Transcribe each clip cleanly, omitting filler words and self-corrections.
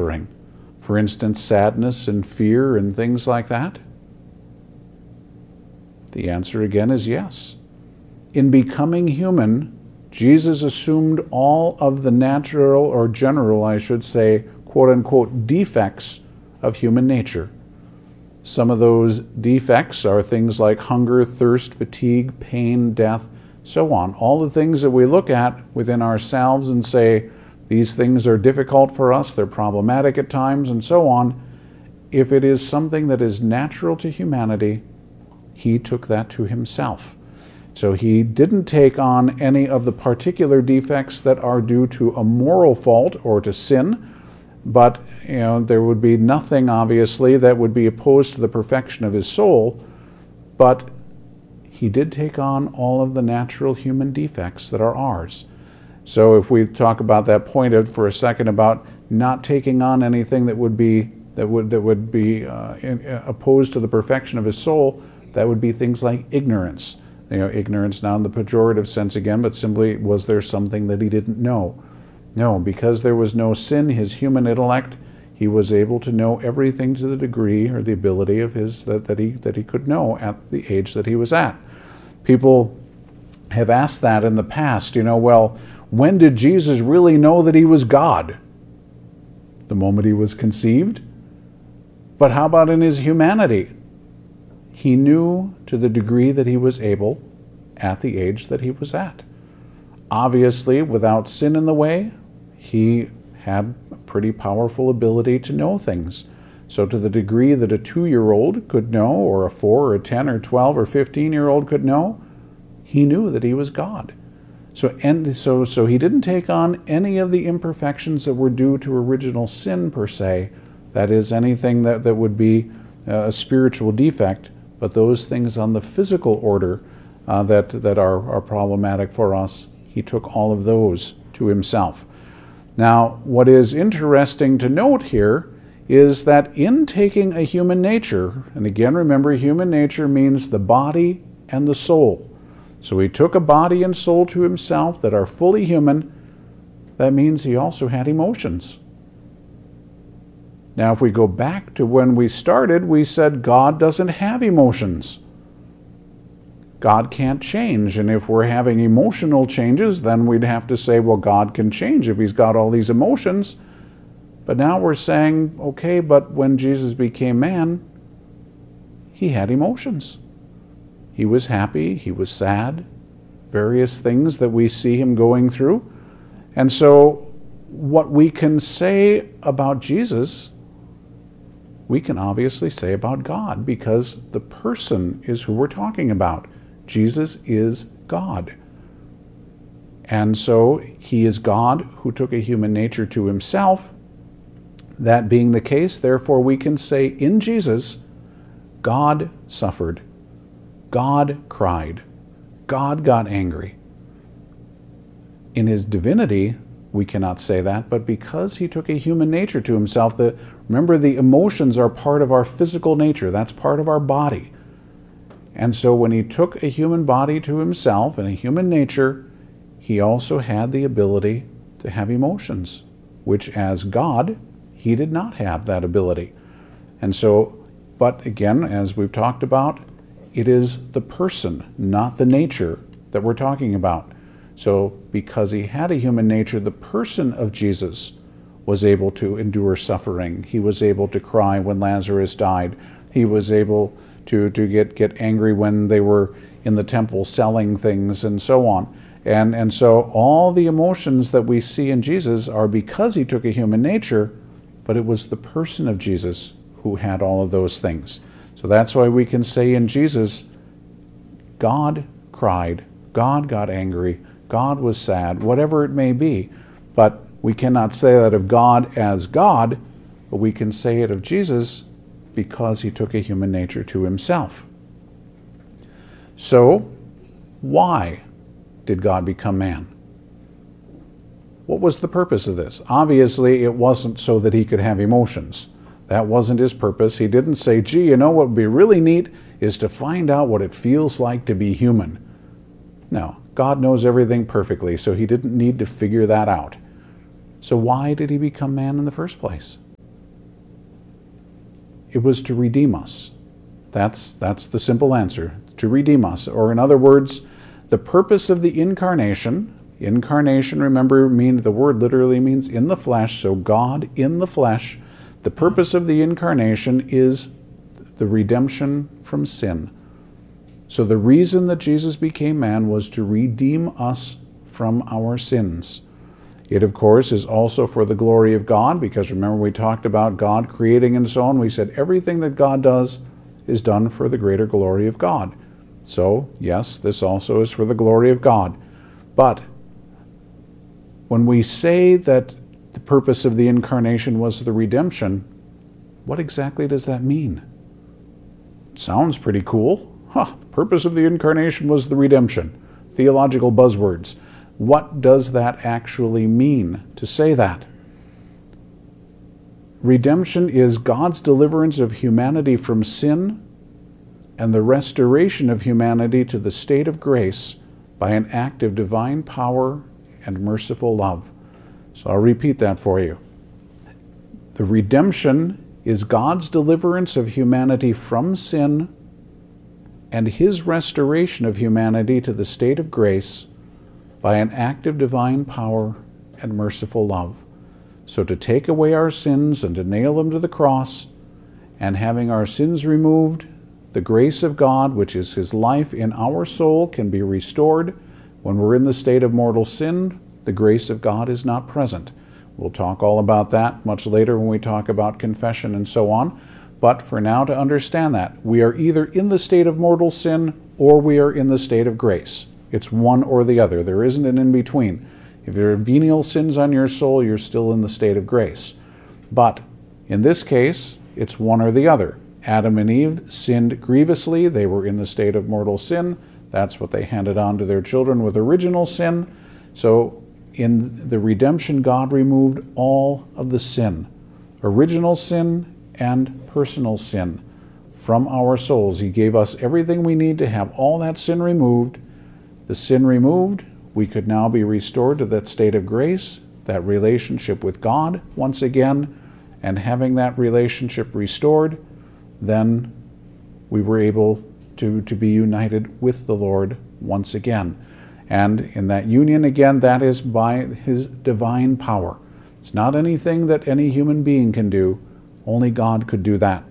suffering? For instance, sadness and fear and things like that? The answer again is yes. In becoming human, Jesus assumed all of the natural, or general, I should say, quote-unquote, defects of human nature. Some of those defects are things like hunger, thirst, fatigue, pain, death, so on. All the things that we look at within ourselves and say, these things are difficult for us, they're problematic at times, and so on. If it is something that is natural to humanity, he took that to himself. So he didn't take on any of the particular defects that are due to a moral fault or to sin, but there would be nothing, obviously, that would be opposed to the perfection of his soul, but he did take on all of the natural human defects that are ours. So if we talk about that point for a second about not taking on anything that would be opposed to the perfection of his soul, that would be things like ignorance. Ignorance not in the pejorative sense again, but simply, was there something that he didn't know? No, because there was no sin, his human intellect, he was able to know everything to the degree or the ability of his that he could know at the age that he was at. People have asked that in the past, well, when did Jesus really know that he was God? The moment he was conceived? But how about in his humanity? He knew to the degree that he was able at the age that he was at. Obviously, without sin in the way, he had a pretty powerful ability to know things. So to the degree that a 2-year-old could know, or a 4 or a 10 or 12 or 15-year-old could know, he knew that he was God. So he didn't take on any of the imperfections that were due to original sin per se, that is, anything that would be a spiritual defect, but those things on the physical order that are problematic for us, he took all of those to himself. Now, what is interesting to note here is that in taking a human nature, and again remember, human nature means the body and the soul. So he took a body and soul to himself that are fully human. That means he also had emotions. Now, if we go back to when we started, we said God doesn't have emotions. God can't change. And if we're having emotional changes, then we'd have to say, well, God can change if he's got all these emotions. But now we're saying, okay, but when Jesus became man, he had emotions. He was happy, he was sad, various things that we see him going through. And so what we can say about Jesus, we can obviously say about God, because the person is who we're talking about. Jesus is God. And so he is God who took a human nature to himself. That being the case, therefore we can say in Jesus, God suffered, God cried, God got angry. In his divinity, we cannot say that, but because he took a human nature to himself, remember, the emotions are part of our physical nature. That's part of our body. And so when he took a human body to himself and a human nature, he also had the ability to have emotions, which as God, he did not have that ability. And so, but again, as we've talked about, it is the person, not the nature, that we're talking about. So because he had a human nature, the person of Jesus was able to endure suffering. He was able to cry when Lazarus died. He was able to get angry when they were in the temple selling things and so on. And so all the emotions that we see in Jesus are because he took a human nature, but it was the person of Jesus who had all of those things. So that's why we can say in Jesus, God cried, God got angry, God was sad, whatever it may be. But we cannot say that of God as God, but we can say it of Jesus because he took a human nature to himself. So, why did God become man? What was the purpose of this? Obviously, it wasn't so that he could have emotions. That wasn't his purpose. He didn't say, gee, what would be really neat is to find out what it feels like to be human. No, God knows everything perfectly, so he didn't need to figure that out. So why did he become man in the first place? It was to redeem us. That's the simple answer, to redeem us. Or in other words, the purpose of the incarnation, remember, the word literally means in the flesh, so God in the flesh. The purpose of the incarnation is the redemption from sin. So the reason that Jesus became man was to redeem us from our sins. It, of course, is also for the glory of God, because remember we talked about God creating and so on. We said everything that God does is done for the greater glory of God. So, yes, this also is for the glory of God. But when we say that the purpose of the incarnation was the redemption, what exactly does that mean? It sounds pretty cool. The purpose of the incarnation was the redemption. Theological buzzwords. What does that actually mean to say that? Redemption is God's deliverance of humanity from sin and the restoration of humanity to the state of grace by an act of divine power and merciful love. So I'll repeat that for you. The redemption is God's deliverance of humanity from sin and his restoration of humanity to the state of grace by an act of divine power and merciful love. So to take away our sins and to nail them to the cross, and having our sins removed, the grace of God, which is his life in our soul, can be restored. When we're in the state of mortal sin, the grace of God is not present. We'll talk all about that much later when we talk about confession and so on. But for now, to understand that, we are either in the state of mortal sin or we are in the state of grace. It's one or the other. There isn't an in-between. If there are venial sins on your soul, you're still in the state of grace. But in this case, it's one or the other. Adam and Eve sinned grievously. They were in the state of mortal sin. That's what they handed on to their children with original sin. So in the redemption, God removed all of the sin, original sin and personal sin, from our souls. He gave us everything we need to have all that sin removed. The sin removed, we could now be restored to that state of grace, that relationship with God once again, and having that relationship restored, then we were able to be united with the Lord once again. And in that union again, that is by his divine power. It's not anything that any human being can do. Only God could do that.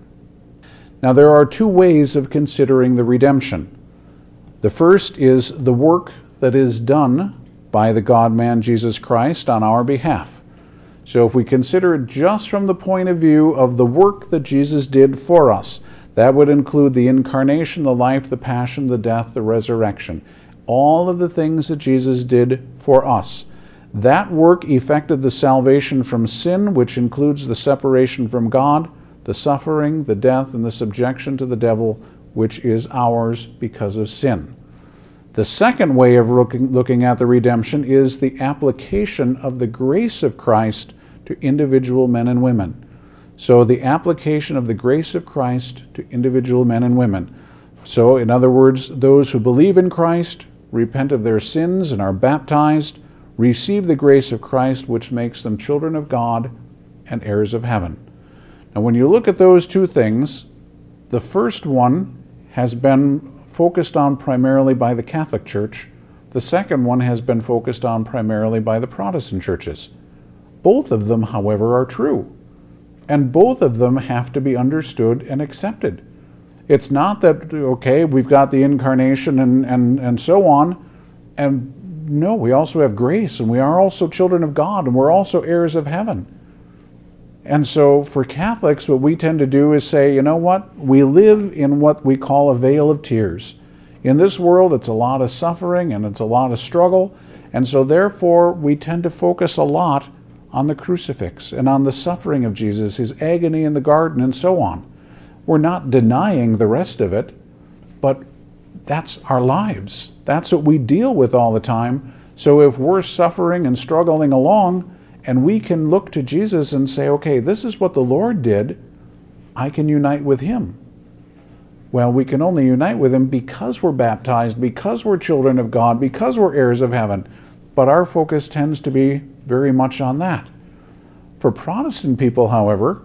Now there are two ways of considering the redemption. The first is the work that is done by the God-man Jesus Christ on our behalf. So if we consider it just from the point of view of the work that Jesus did for us, that would include the incarnation, the life, the passion, the death, the resurrection. All of the things that Jesus did for us. That work effected the salvation from sin, which includes the separation from God, the suffering, the death, and the subjection to the devil, which is ours because of sin. The second way of looking at the redemption is the application of the grace of Christ to individual men and women. So the application of the grace of Christ to individual men and women. So in other words, those who believe in Christ, repent of their sins and are baptized, receive the grace of Christ, which makes them children of God and heirs of heaven. Now when you look at those two things, the first one has been focused on primarily by the Catholic Church. The second one has been focused on primarily by the Protestant churches. Both of them, however, are true. And both of them have to be understood and accepted. It's not that, okay, we've got the incarnation and so on, and no, we also have grace, and we are also children of God, and we're also heirs of heaven. And so for Catholics, what we tend to do is say, you know what? We live in what we call a vale of tears. In this world, it's a lot of suffering and it's a lot of struggle. And so therefore, we tend to focus a lot on the crucifix and on the suffering of Jesus, his agony in the garden and so on. We're not denying the rest of it, but that's our lives. That's what we deal with all the time. So if we're suffering and struggling along, and we can look to Jesus and say, okay, this is what the Lord did, I can unite with him. Well, we can only unite with him because we're baptized, because we're children of God, because we're heirs of heaven. But our focus tends to be very much on that. For Protestant people, however,